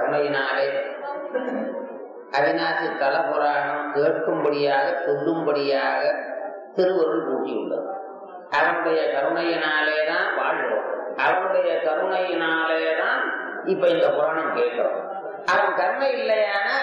கருணையினாலே அவிநாசி தலபுராணம் கேட்கும்படியாக சொல்லும்படியாக திருவருள் கூட்டியுள்ளது. அவனுடைய கருணையினாலேதான் வாழ்கிறோம். அவனுடைய கருணையினாலேதான் இப்ப இந்த புராணம் கேட்கிறோம். அவன் கருணை இல்லையானா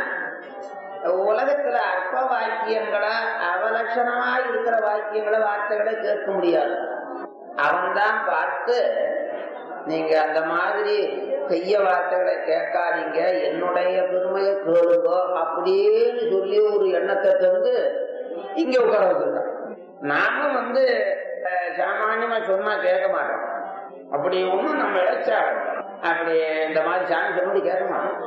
உலகத்துல அற்ப வாக்கியங்களா அவலட்சணமா இருக்கிற வாக்கியங்களை வார்த்தைகளை கேட்க முடியாது. அவன்தான் பார்த்து நீங்க அந்த மாதிரி செய்ய வார்த்தைகளை கேட்காதீங்க, என்னுடைய பெருமையை கேளுங்கோ அப்படின்னு சொல்லி ஒரு எண்ணத்தை தந்து இங்க உட்கார வச்சிருக்கான். நாமும் சாமானியமா சொன்னா கேட்க மாட்டோம். அப்படி ஒண்ணும் நம்ம இழைச்சா அப்படி இந்த மாதிரி சாமி சொல்லி கேட்க மாட்டோம்.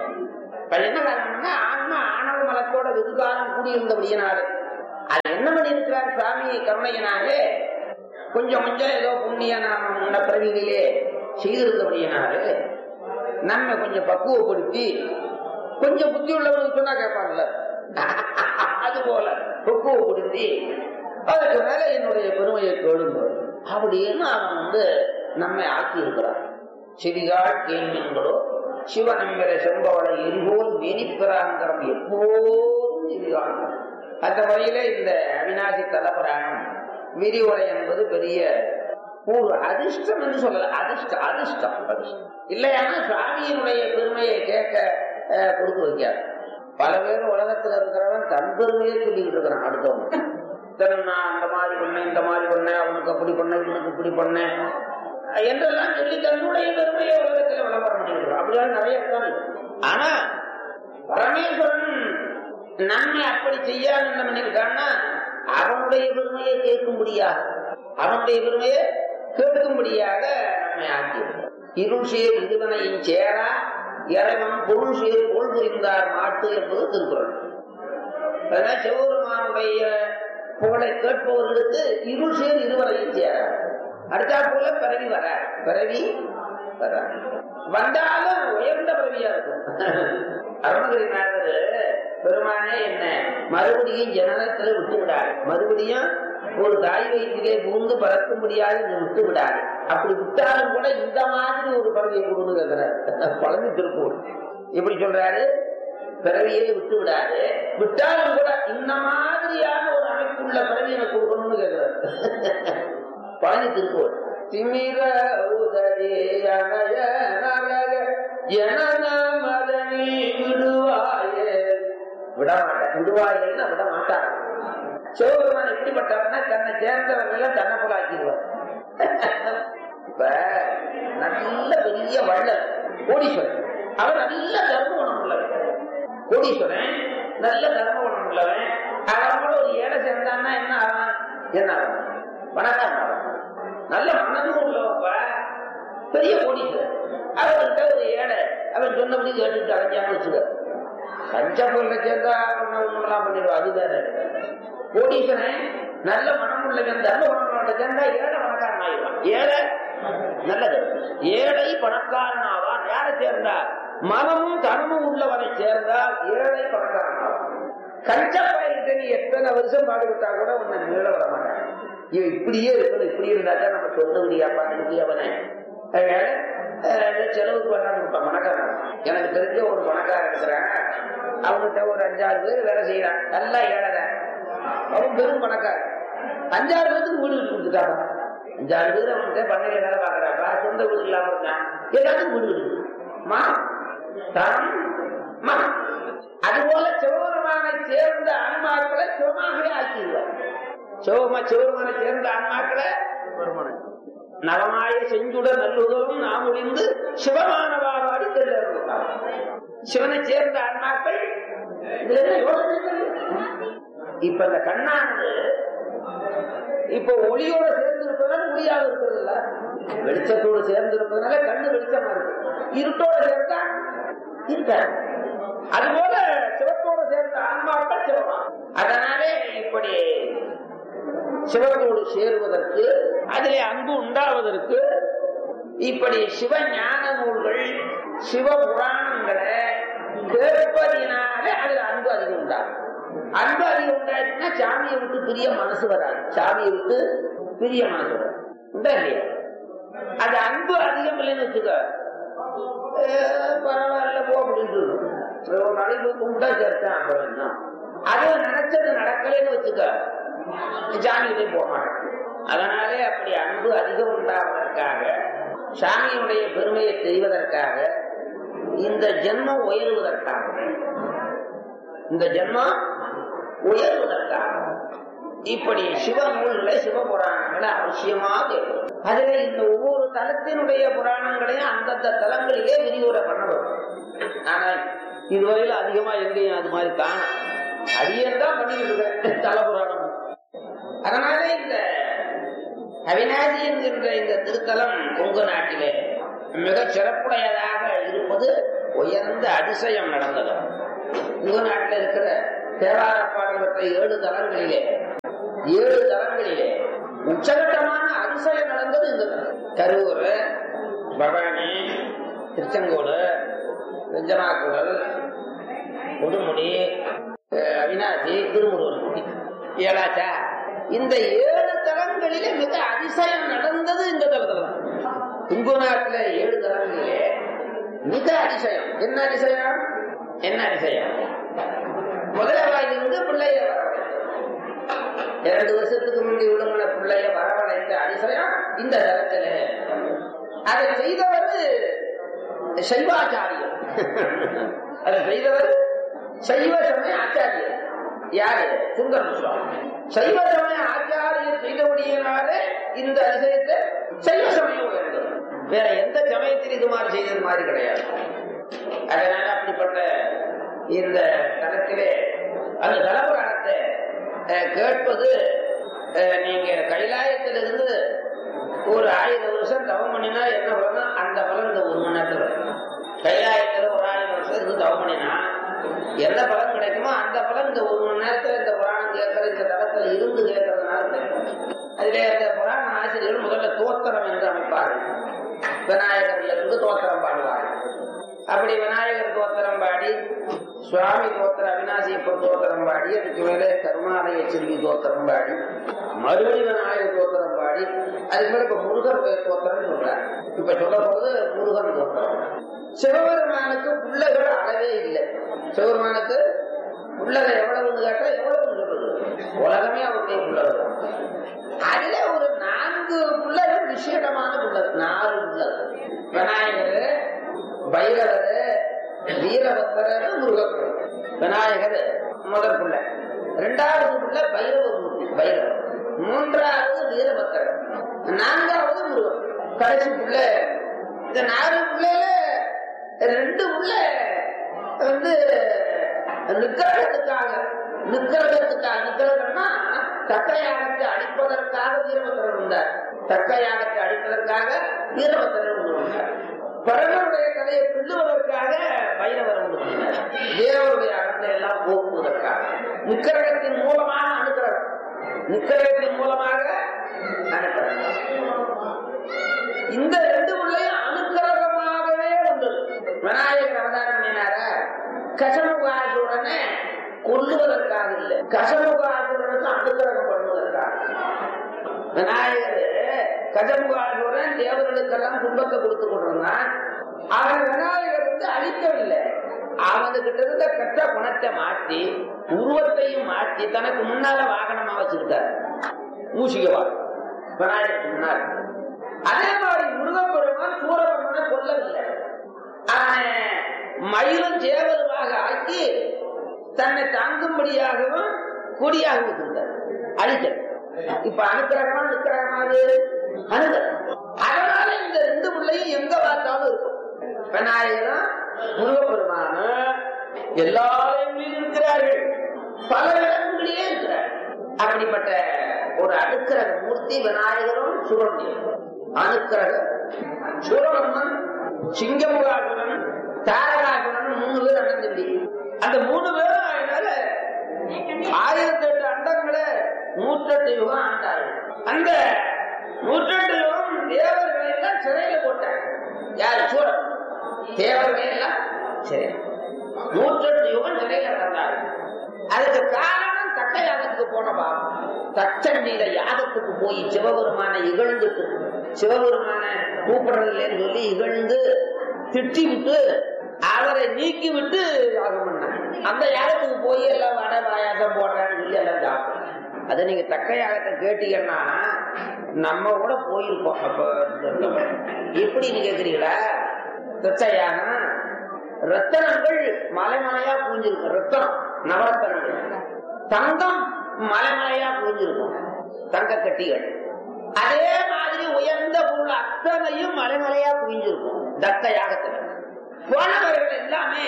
என்ன காரணம்னா ஆன்மா ஆணவ மலத்தோட வெகுகாலம் கூடியிருந்தபடியினாலே அது என்ன பண்ணி இருக்கிறார் சாமி கருணையினாலே கொஞ்சம் கொஞ்சம் ஏதோ புண்ணிய நாம முன்ன பிறவிகளே செய்திருந்தபடியினாலே நம்ம கொஞ்சம் பக்குவப்படுத்தி கொஞ்சம் புத்தி உள்ளவனுக்கு சொன்னா கேட்பாங்கல்ல, அது போல பக்குவப்படுத்தி அதுக்கு மேல என்னுடைய பெருமையை கேளுங்க அப்படின்னு அவன் நம்மை ஆக்கி இருக்கிறான். செவிகால் கேள்விங்களோ சிவனம்பிர செம்பவளை எரிபோல் மேனிப்பிராந்தரம் எப்போதும் செவிகால். அந்த வகையில இந்த அவிநாசி தலபுராணம் விரிவுரை என்பது பெரிய ஒரு அதிர்ஷ்டம் என்று சொல்லல. அதிர்ஷ்டம் அதிர்ஷ்டம் அதிர்ஷ்டம் இல்லையானா சுவாமியினுடைய பெருமையை கேட்க கொடுத்து வைக்காது. பல பேர் உலகத்துல இருக்கிறவன் தன் பெருமையை சொல்லிக்கிட்டு இருக்கிறான். அடுத்தவங்க நான் அந்த மாதிரி பண்ணேன், இந்த மாதிரி பண்ணேன், அவனுக்கு அப்படி பண்ணேன், இவனுக்கு இப்படி பண்ணேன் என்றெல்லாம் சொல்லி தன்னுடைய பெருமையை உலகத்துல விளம்பரம் பண்ணிருக்கிறோம். அப்படியாவது நிறைய இருக்காங்க. ஆனா பரமேஸ்வரன் நன்மை அப்படி செய்யாம என்ன பண்ணிருக்கான்னா அவனுடைய பெருமையை கேட்கும்படியாக அவனுடைய பெருமையை கேட்கும்படியாக நம்மை ஆக்கியிருக்கிறார். இருள் சேர் இருவனையும் சேரா இறைவன் பொருள் சேர் போல் புரிந்தார் மாட்டு என்பது திருக்குறள். அதனால் சிவபெருமானுடைய புகழை கேட்பவர்களுக்கு இருள் சேர் இருவரையும் சேரா. அடுத்தா போல பிறவி வர பிறவி வர வந்தாலும் உயர்ந்த பிறவியா இருக்கும். அருணகிரிநாதர் பெருமானே என்ன மறுபடியும் ஜனனத்துல விட்டு விடாது, மறுபடியும் ஒரு தாய் வயிற்றிலே பூந்து பறக்க முடியாது விட்டு விடாது. அப்படி விட்டாலும் கூட இந்த மாதிரி ஒரு பிறவியை கொடுன்னு கேட்கிறார். குழந்தை திருப்பூர் எப்படி சொல்றாரு, பிறவியை விட்டு விடாது, விட்டாலும் கூட இந்த மாதிரியான ஒரு அமைப்புள்ள பிறவி எனக்கு கொடுக்கணும்னு கேட்கிறார். குழந்தை திருப்பூர் திமிர உதவி அனய நரக ஜனன மதனி விடுவாயே விடமாட்டேன், விடுவாயேன்னா விட மாட்டார். சிவபெருமான் எப்படிப்பட்டவர்னா தன்னை சேர்ந்தவர்கள் தன்னை போல ஆக்கிடுவார். இப்ப நல்ல பெரிய வள்ளல் கோடீஸ்வரன், அவர் நல்ல தர்ம குணம் உள்ளவன். கோடீஸ்வரன் நல்ல தர்ம குணம் உள்ளவன். அவரோட ஒரு ஏழை சேர்ந்தான்னா என்ன ஆகும், என்ன ஆகும், பணக்காரன் ஆகும். நல்ல மனது உள்ளவப்ப பெரிய கோடீஸ்வரன். அவர்கிட்ட ஒரு ஏழை அவன் சொன்னபடி கேட்டுட்டு அலைஞ்சான்னு வச்சுக்க, கஞ்சா பொருளை சேர்ந்தா ஒண்ணுலாம் பண்ணிடுவா. அது வேற. கோடீஸ்வரன் நல்ல மனம் உள்ளவன் தர்ம குணங்களோட சேர்ந்தா ஏழை பணக்காரன் ஆயிடுவான். ஏழை நல்லது, ஏழை பணக்காரன் ஆவான். யாரை சேர்ந்தா மனமும் தர்மமும் உள்ளவனை சேர்ந்தால் ஏழை பணக்காரன் ஆவான். கஞ்சா பயிர்கிட்ட நீ எத்தனை வருஷம் பாடுபட்டா கூட உன்னை மீள வர மாட்டான். இவன் இப்படியே இருக்கணும், இப்படி இருந்தாக்கா நம்ம சொல்ல முடியாப்பா அவனை. அதனால செலவுக்கு பண்ணான்னு இருப்பான் பணக்காரன். எனக்கு தெரிஞ்ச ஒரு பணக்காரன் இருக்கிறான், அவன்கிட்ட ஒரு 5-6 பேர் வேலை செய்யறான். நல்லா ஏழை, அவன் பெரும் பணக்காரன். 5-6 பேருக்கு வீடு விட்டு கொடுத்துட்டாங்க. 5-6 பேர் அவன்கிட்ட பண்ணையில வேலை பாக்குறாப்பா, சொந்த வீடு இல்லாம இருக்கான். எல்லாத்துக்கும் வீடு விடுது தரம். அதுபோல சிவபெருமானை சேர்ந்த ஆன்மாக்களை சிவமாகவே ஆக்கிடுவார். சிவபெருமானை சேர்ந்த ஆன்மாக்களை நவமாய செஞ்சுட நல்லுதலும் நாம் ஒளிந்து சிவமானவாடி தெரிந்தார். சிவனை சேர்ந்த ஆன்மாக்கள் இப்ப இந்த கண்ணானது இப்ப ஒளியோட சேர்ந்து இருப்பதனால ஒளியாக இருக்கிறது இல்ல, வெளிச்சத்தோடு சேர்ந்து இருப்பதனால கண்ணு வெளிச்சமா இருக்கு. இருட்டோட சேர்ந்தா இருக்காது. அதுபோல சிவத்தோடு சேர்ந்த ஆன்மாக்கள் சிவமா. அதனாலே இப்படி சிவத்தோடு சேருவதற்கு, அதிலே அன்பு உண்டாவதற்கு இப்படி சிவஞான நூல்கள் சிவ புராணங்களை கேட்பதினாலே அதுல அன்பு அதிகம் உண்டாகும். அன்பு அதிகம் உண்டாச்சுன்னா சாமியை விட்டு பிரிய மனசு வராது. சாமியை விட்டு பிரிய மனசு வராது, உண்டா இல்லையா? அது அன்பு அதிகம் இல்லைன்னு வச்சுக்க, பரவாயில்ல கூட சேர்த்தேன். அப்புறம் என்ன அது நினைச்சது நடக்கலன்னு வச்சுக்க, சாமிகிட்டே போக மாட்டேன். அதனாலே அப்படி அன்பு அதிகம் உண்டாவதற்காக, சாமியுடைய பெருமையை தெரிவதற்காக, இந்த ஜென்மம் உயர்வதற்காக, இந்த ஜென்மம் உயர்வதற்காக இப்படி சிவ நூல்களை, சிவபுராணங்களை அவசியமாக கேட்கும். அதுல இந்த ஒவ்வொரு தலத்தினுடைய புராணங்களையும் அந்தந்த தலங்களிலே விரிவுரை பண்ணணும். ஆனால் இதுவரையில அதிகமா எங்கேயும் அது மாதிரி காணும். அடியதான் பண்ணிக்கிட்டு இருக்கேன் தல புராணம். அதனால இந்த அவிநாசி என்கின்ற இந்த திருத்தலம் கொங்கு நாட்டிலே மிக சிறப்புடையதாக இருப்பது உயர்ந்த அதிசயம் நடந்தது. கொங்கு நாட்டில் இருக்கிற தேவார பாடல் பெற்ற 7 தலங்களிலே உச்சகட்டமான அதிசயம் நடந்தது இந்த கரூர், பவானி, திருச்செங்கோடு, வெஞ்சனாக்குடல், கொடுமுடி, அவிநாசி, திருமுருகன், ஏழாச்சா. இந்த 7 தலங்களிலே மிக அதிசயம் நடந்தது இந்த தலத்துல. கொங்கு நாட்டில 7 தலங்களிலே மிக அதிசயம். என்ன அதிசயம்? முதலாவது பிள்ளைய வரவழைத்தது. 2 வருஷத்துக்கு முந்தி விழுங்கின பிள்ளைய வரவழைத்த அதிசயம் இந்த தலத்துல. அதை செய்தவர் சைவாச்சாரியர். அதை செய்தவர் சைவ சமய ஆச்சாரியர். யாரு? சுந்தர சுவாமி. சைவ சமய ஆச்சாரியர் செய்தபடியினாலே இந்த அதிசயத்தை சைவ சமயம் உயர்ந்தது. வேற எந்த சமயத்தில் இது மாதிரி செய்தது மாதிரி கிடையாது. அதனால அப்படிப்பட்ட இந்த தலத்திலே அந்த தலபுராணத்தை கேட்பது, நீங்க கைலாயத்திலிருந்து ஒரு 1000 வருஷம் தவம் பண்ணினா என்ன பலன்? அந்த பலன் இந்த 1 மணி நேரத்துல. கைலாயத்துல ஒரு 1000 வருஷம் இருந்து தவம் பண்ணினா என்ன பலன் கிடைக்குமோ அந்த பலன் இந்த 1 மணி நேரத்துல இந்த புராணம் கேட்கற, இந்த தலத்துல இருந்து கேட்கறதுனால கிடைக்கும். அதிலே அந்த புராண ஆசிரியர்கள் முதல்ல தோத்திரம் என்று அமைப்பார்கள். விநாயகர்ல இருந்து தோத்திரம் பாடுவார்கள். அப்படி விநாயகர் தோத்திரம் பாடி, சுவாமி தோத்திர, அவிநாசியப்ப தோத்திரம் பாடி, அதுக்கு மேலே கருணாலய செல்வி தோத்திரம் பாடி, மறுபடி விநாயகர் தோத்திரம் பாடி, அதுக்கு மேல இப்ப முருகர் தோத்திரம் சொல்றாங்க. இப்ப சொல்ல போது முருகன் தோத்திரம். சிவபெருமானுக்கு பிள்ளைகள் அளவே இல்லை. சிவபெருமானுக்கு பிள்ளைகள் எவ்வளவுன்னு கேட்டா எவ்வளவுன்னு சொல்றது? உலகமே அவருடைய பிள்ளைகள். அதுல ஒரு 4 பிள்ளைகள் விசேடமான பிள்ளைகள். 4 பிள்ளைகள். விநாயகர், பைரவர், வீரபத்திரர், முருகர். விநாயகர் முதல் பிள்ளை, 2வது பிள்ளை பைரவர், 3வது வீரபத்திரர், 4வது முருகர், கடைசி பிள்ளை. இந்த 4 பிள்ளைல 2 பிள்ளை நிக்கரகத்துக்காக தக்கையாகத்தை அடிப்பதற்காக வீரபத்திரர் உண்டார். தக்கையாகத்தை அடிப்பதற்காக வீரபத்திரர் உண்டார். பரமருடைய கதையை பிள்ளுவதற்காக பைரவர் உண்டார். தேவருடைய அகத்தை எல்லாம் போக்குவதற்காக நிக்கரகத்தின் மூலமாக அனுக்கிரகம். நிக்கரகத்தின் மூலமாக அனுக்கிரகம். இந்த 2 பிள்ளையும் அனுக்கிரகமாகவே உண்டு. விநாயகர் அவதாரம் பண்ணினார கசமுகாசுரனை கொல்லுவதற்காக இல்லை, கசமுகாசுரனுக்கு அனுக்கிரகம் பண்ணுவதற்காக. விநாயகர் கஜமுகாசுரன் தேவர்களுக்கெல்லாம் துன்பத்தை கொடுத்து கொண்டிருந்தான். அவன் விநாயகர் அழிக்கவில்லை. அவனுக்கிட்ட இருந்த கெட்ட குணத்தை மாற்றி, உருவத்தையும் மாற்றி தனக்கு முன்னால வாகனமா வச்சுக்கிட்டார். மூசிகவா விநாயகருக்கு முன்னால். அதே மாதிரி முருகப்பெருமான் சூரபெருமானை கொல்லவில்லை. அவனை மயிலும் சேவலுமாக ஆக்கி தன்னை தாங்கும்படியாகவும் கொடியாக வைத்திருந்தார். அழிக்க இப்ப அனுக்கிரகமா நிக்கிரகமாது அனுகிரகம். அதனால இந்த 2 பிள்ளையும் எங்க பார்த்தாலும் இருக்கும். விநாயகரும் முருகப்பெருமானும் எல்லா இடங்களிலும் இருக்கிறார்கள், பல இடங்களிலே இருக்கிறார்கள். அப்படிப்பட்ட ஒரு அனுக்கிரக மூர்த்தி விநாயகரும் சுரண்டியும். அனுக்கிரக சூரபன்மன், சிங்கமுகாசுரன், தாரகாசுரன் 3 பேர் அடைஞ்சி. அந்த 3 பேரும் அதனால 1008 அண்டங்களை 108 யுகம் ஆண்டார்கள். அந்த 108 யுகம் தேவர்களை எல்லாம் சிறையில போட்டாங்க. யாரு? சூரன். தேவர்களை எல்லாம் சிறையில் 108 யுகம் சிறையில தந்தார்கள். அதுக்கு காரணம் தக்க யாகத்துக்கு போன பாவம். தச்சண்டியில யாகத்துக்கு போய் சிவபெருமான இகழ்ந்துட்டு, சிவபெருமான கூப்பிடவில்லைன்னு சொல்லி இகழ்ந்து திட்டி விட்டு அவரை நீக்கி விட்டு யாகம் பண்ணாங்க. அந்த யாகத்துக்கு போய் எல்லாம் வடை பாயாசம் போடுறான்னு சொல்லி எல்லாம் சாப்பிடும். அது நீங்க தக்க யாகத்தை கேட்டீங்கன்னா நம்ம கூட போயிருப்போம். அப்ப எப்படின்னு கேக்குறீங்களா? தச்ச யாகம் ரத்தனங்கள் மலைமலையா பூஞ்சிருக்கும். ரத்தனம் நவரத்தனங்கள், தங்கம் மலைமலையா பூஞ்சிருக்கும், தங்க கட்டிகள். அதே மாதிரி உயர்ந்த பொருள் அத்தனையும் மலைமலையா புரிஞ்சிருக்கும். தத்த யாகத்துல போனவர்கள் எல்லாமே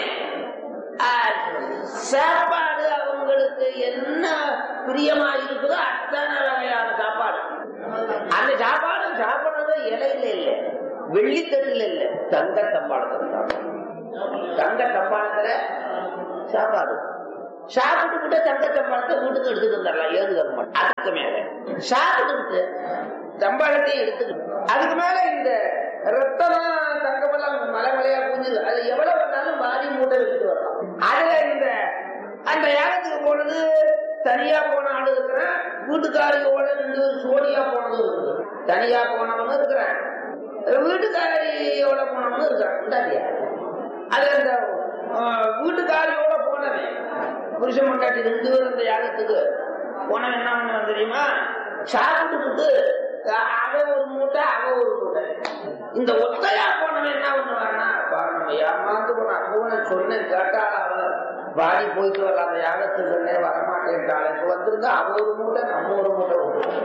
சாப்பாடு அவங்களுக்கு என்ன பிரியமா இருக்குதோ அத்தனை வகையான சாப்பாடு. அந்த சாப்பாடு சாப்பிடுறது இலையில இல்ல, வெள்ளித்தட்டுல இல்ல, தங்க தம்பாளத்துல சாப்பாடு. தங்க தம்பாளத்துல சாப்பாடு சாப்பிட்டு தங்க தம்பாளத்தை வீட்டுக்கு எடுத்துட்டு வந்துடலாம். ஏது தம்பாளம் அதுக்கு மேல சாப்பிட்டு தம்பாளத்தையும் எடுத்துக்கிட்டு அதுக்கு மேல இந்த ரத்தமா தங்கமெல்லாம் மலைமலையா புரிஞ்சுது. அது எவ்வளவு வேணாலும் வாரி மூட்டை வச்சுட்டு வரலாம். அதுல இந்த அந்த யாகத்துக்கு போனது தனியா போன ஆளு இருக்கிறேன், வீட்டுக்காரியோட 2 பேரும் சோடியா போனதும் இருக்குது. தனியா போனவனும் இருக்கிறேன், வீட்டுக்காரியோட போனவனும் இருக்கிறான். அது அந்த வீட்டுக்காரியோட போனவன் புருஷன் மண்டாட்டி 2 பேரும் அந்த யாகத்துக்கு போனவன் என்ன பண்ண தெரியுமா? சாப்பிட்டு அவன் ஒரு மூட்டை அவன் ஒரு மூட்டை. இந்த ஒத்தையா போனவன் என்ன பண்ணுவான்னா, நம்ம ஏமாந்து போன அப்போன சொன்னேன் கேட்டால் அவன் வாடி போயிட்டு வரலாம். அந்த யாகத்துக்கு வரமாட்டேன்றாள். இப்ப வந்திருந்தா அவ ஒரு மூட்டை நம்ம ஒரு மூட்டை.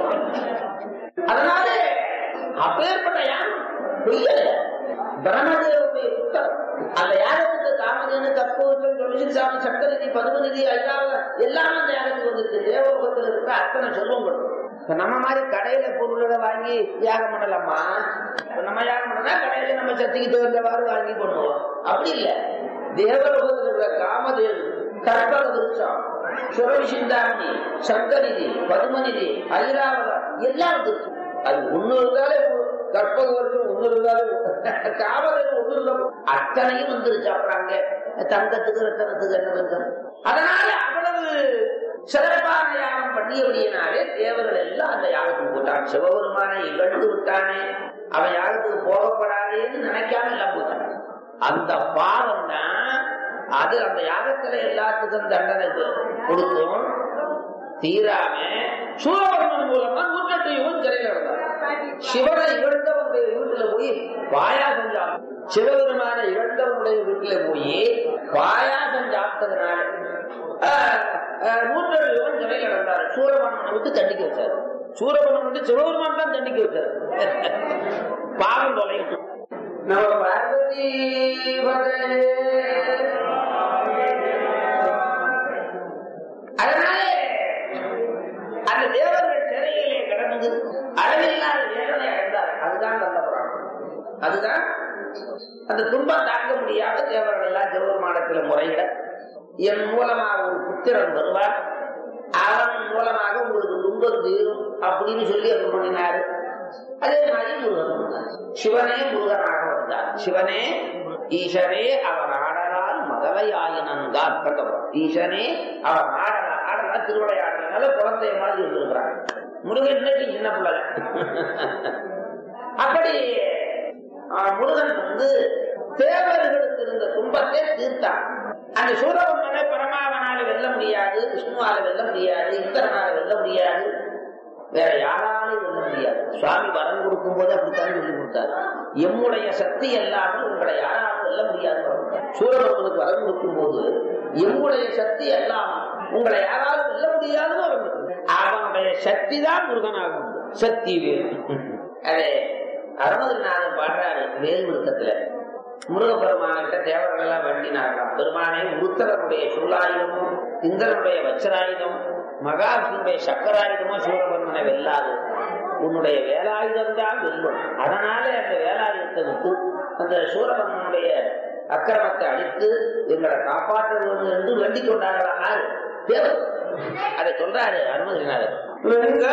அதனால அப்பேற்பட்ட யாகம் பொய்யல, பிரம்மதேவனுடைய புத்தகம். அந்த யாகத்துக்கு காமதேனு கற்பூரம் சாமி சக்கரநிதி பதுமநிதி எல்லாமே அந்த யாகத்துக்கு வந்துருக்கு. தேவலோகத்தில் இருக்கிற அத்தனை சொல்லும் கொடுக்கும். நம்ம மாதிரி கடையில பொருளை வாங்கி யாகம் பண்ணலாமா? நம்ம யாகம் பண்ணா கடையில நம்ம சக்திக்கு தகுந்தவாறு வாங்கி பண்ணுவோம். அப்படி இல்ல, தேவலோகத்தில் இருக்கிற காமதேவன் கற்பக விருட்சம் சுரவி சிந்தாமணி சங்கநிதி பதுமநிதி ஐராவதம் எல்லாம் வந்துருச்சு. அது ஒண்ணு இருந்தாலே கற்பக வருஷம் ஒண்ணு இருந்தாலும் காவலர் ஒண்ணு இருந்தாலும் அத்தனையும் வந்துருச்சு. அப்புறம் அங்க தங்கத்துக்கு ரத்தனத்துக்கு என்ன பஞ்சம்? அதனால அவ்வளவு சிறப்பான யாகம் பண்ணியபடியினாலே தேவர்கள் எல்லாம் அந்த யாகத்துக்கு போட்டான். சிவபெருமானை இகழ்ந்து விட்டானே, அவன் யாகத்துக்கு போகப்படாதேன்னு நினைக்காம எல்லாம் போட்டான். அந்த பாவம் தான் அது அந்த யாகத்துல எல்லாத்துக்கும் தண்டனை கொடுத்தும் தீராம சூரபர்மன் மூலமா 108 யுகம் சிறையில் இருந்தார். சிவனை இழந்தவனுடைய வீட்டுல போய் பாயாசம் சாப்பிட்டு, சிவபெருமான இழந்தவனுடைய வீட்டுல போய் பாயாசம் சாப்பிட்டதுனால 108 யுகம் சிறையில் இருந்தார். சூரபர்மனை விட்டு தண்டிக்க வச்சார். சூரபர்மன் வந்து சிவபெருமான் தான் தண்டிக்க வச்சார். பாவம் தொலைக்கும். நம்ம பார்வதி அதனால அந்த தேவர்கள் சிறையிலே கிடந்து அளவில்லாத வேதனை அடைந்தார். அதுதான் அந்த புராணம். அதுதான் அந்த துன்பம் தாங்க முடியாத தேவர்கள் எல்லாம் சிவபெருமானத்தில் முறையிட, என் மூலமாக ஒரு புத்திரன் வருவார், அவன் மூலமாக உங்களுக்கு துன்பம் தீரும் அப்படின்னு சொல்லி அவர் பண்ணினாரு. அதே மாதிரி முருகன் வந்தார். சிவனே முருகனாக வந்தார். சிவனே ஈசனே அவர் ஆடலால் மதலை ஆயினங்கார். ஈசனே அவர் ஆடலா திருவிளையாடல குழந்தைய மாதிரி இருந்திருக்கிறாங்க. முருகன் இன்னைக்கு சின்ன பிள்ளை. அப்படி முருகன் வந்து தேவர்களுக்கு இருந்த துன்பத்தை தீர்த்தான். அந்த சூரபன்மனை பரமாவனால வெல்ல முடியாது, விஷ்ணுவால வெல்ல முடியாது, இந்திரனால வெல்ல முடியாது, வேற யாராலையும் வெல்ல முடியாது. சுவாமி வரம் கொடுக்கும் போது அப்படித்தான் சொல்லி கொடுத்தாரு. எம்முடைய சக்தி எல்லாமே உங்களை யாராலும் வெல்ல முடியாது. சூரபன்மனுக்கு வரம் கொடுக்கும் போது எம்முடைய சக்தி எல்லாம் உங்களை யாராலும் வெல்ல முடியாது. அவனுடைய சக்தி தான் முருகனாகும். சக்தி வேறு. அதே அருணகிரிநாதன் பாடுறாரு வேல் விருத்தத்துல. முருகப்பெருமானிட்ட தேவர்கள் எல்லாம் வேண்டினார்களாம், பெருமானே உருத்தரனுடைய சொல்லாயுதமும் இந்திரனுடைய வச்சராயுதம் மகாவிஷ்ணுடைய சக்கராயுதமோ சூரபன்மனை வெல்லாது, உன்னுடைய வேலாயுதம் தான் வெல்லும். அதனால அந்த வேலாயுதத்தை விட்டு அந்த சூரபன்மனுடைய அக்கிரமத்தை அழித்து எங்களை காப்பாற்ற வேண்டும் என்று வேண்டிக் கொண்டார்களா தேவர். அதை சொல்றாரு அருணகிரிநாதர்.